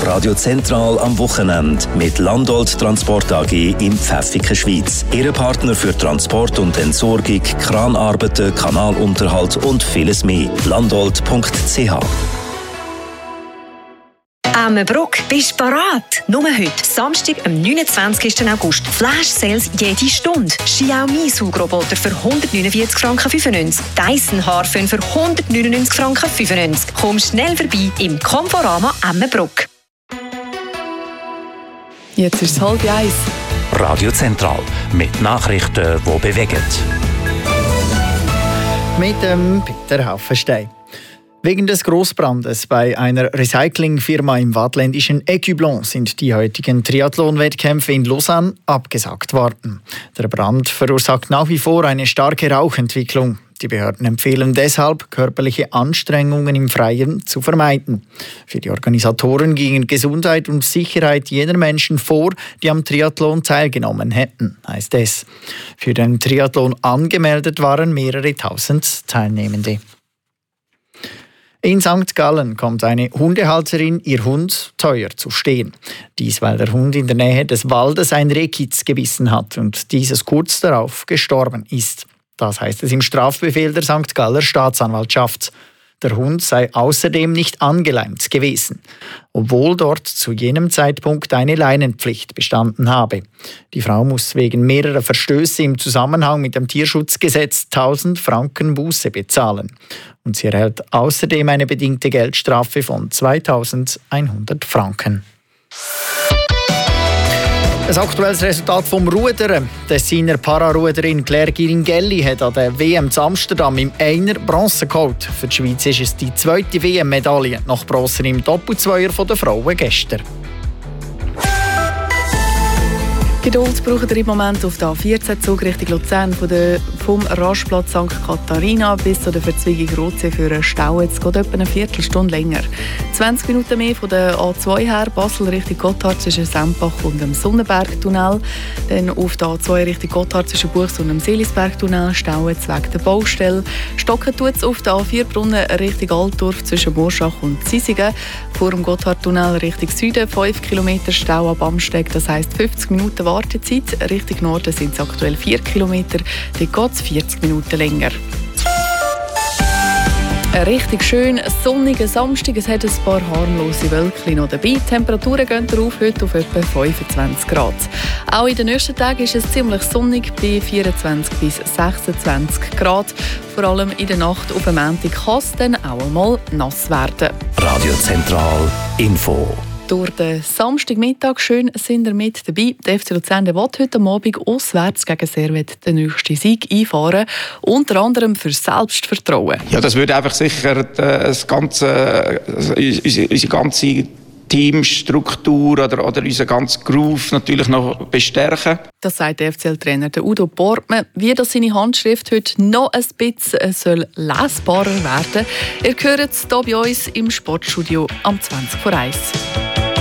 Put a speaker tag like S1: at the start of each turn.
S1: Radio Zentral am Wochenende mit Landolt Transport AG in Pfäffiken, Schweiz. Ihr Partner für Transport und Entsorgung, Kranarbeiten, Kanalunterhalt und vieles mehr. Landolt.ch.
S2: Ammenbruck, bist du bereit? Nur heute, Samstag, am 29. August. Flash Sales jede Stunde. Xiaomi Saugroboter für 149,95 Franken. Dyson Haarföhn für 199,95 Franken. Komm schnell vorbei im Conforama Ammenbruck.
S3: Jetzt ist es 12:30.
S4: Radio Zentral mit Nachrichten, die bewegen.
S5: Mit dem Peter Haufenstein. Wegen des Grossbrandes bei einer Recyclingfirma im waadtländischen Écublens sind die heutigen Triathlon-Wettkämpfe in Lausanne abgesagt worden. Der Brand verursacht nach wie vor eine starke Rauchentwicklung. Die Behörden empfehlen deshalb, körperliche Anstrengungen im Freien zu vermeiden. Für die Organisatoren gingen Gesundheit und Sicherheit jener Menschen vor, die am Triathlon teilgenommen hätten, heißt es. Für den Triathlon angemeldet waren mehrere tausend Teilnehmende. In St. Gallen kommt eine Hundehalterin ihr Hund teuer zu stehen. Dies, weil der Hund in der Nähe des Waldes ein Rehkitz gebissen hat und dieses kurz darauf gestorben ist. Das heißt es im Strafbefehl der St. Galler Staatsanwaltschaft. Der Hund sei außerdem nicht angeleimt gewesen, obwohl dort zu jenem Zeitpunkt eine Leinenpflicht bestanden habe. Die Frau muss wegen mehrerer Verstöße im Zusammenhang mit dem Tierschutzgesetz 1000 Franken Buße bezahlen. Und sie erhält außerdem eine bedingte Geldstrafe von 2100 Franken. Ein aktuelles Resultat vom Rudern. Die Tessiner Pararuderin Claire Giringelli hat an der WM zu Amsterdam im Einer Bronze geholt. Für die Schweiz ist es die zweite WM-Medaille nach Bronze im Doppelzweier der Frauen gestern.
S3: Geduld braucht ihr im Moment auf der A14-Zug Richtung Luzern vom Rastplatz St. Katharina bis zu der Verzweigung Rotsee für einen Stau. Es geht etwa eine Viertelstunde länger. 20 Minuten mehr von der A2 her, Basel Richtung Gotthard zwischen Sempach und dem Sonnenbergtunnel. Dann auf der A2 Richtung Gotthard zwischen Buchs und dem Seelisbergtunnel Stau wegen der Baustelle. Stocken tut es auf der A4 Brunnen Richtung Altdorf zwischen Morschach und Zisigen. Vor dem Gotthardtunnel Richtung Süden 5 Kilometer Stau ab Amsteg, das heisst 50 Minuten Wartezeit. Richtung Norden sind es aktuell 4 Kilometer, dort geht es 40 Minuten länger. Ein richtig schön sonniger Samstag. Es hat ein paar harmlose Wölkchen noch dabei. Die Temperaturen gehen darauf heute auf etwa 25 Grad. Auch in den nächsten Tagen ist es ziemlich sonnig bei 24 bis 26 Grad. Vor allem in der Nacht auf dem Montag kann es dann auch einmal nass werden.
S4: Radio Zentral Info.
S3: Durch den Samstagmittag schön sind wir mit dabei. Der FC Luzern will heute Abend auswärts gegen Servette den nächsten Sieg einfahren. Unter anderem für Selbstvertrauen.
S6: Ja, das würde einfach sicher unsere ganze Teamstruktur oder unseren ganzen Groove natürlich noch bestärken.
S3: Das sagt der FCL-Trainer Udo Bortmann. Wie das seine Handschrift heute noch ein bisschen soll lesbarer werden, ihr hört es hier bei uns im Sportstudio am 20:01.